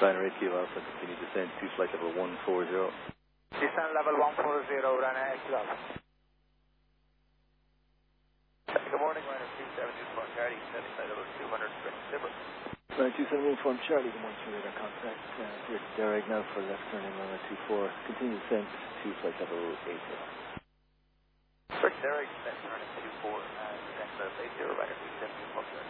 Ryanair 8 Kilo Alpha, continue descent to flight level 140. Descent level 140, Ryanair 8 Kilo Alpha. Good morning, Ryanair 27 Uniform Charlie, descending flight level 200, Zipper. Ryanair 27 Uniform Charlie, good morning to radar contact. Here to Derek now for left turning runway 24. Continue descent to flight level 80. Derek, descent running 24, descent level 80, Ryanair 27 Uniform Charlie.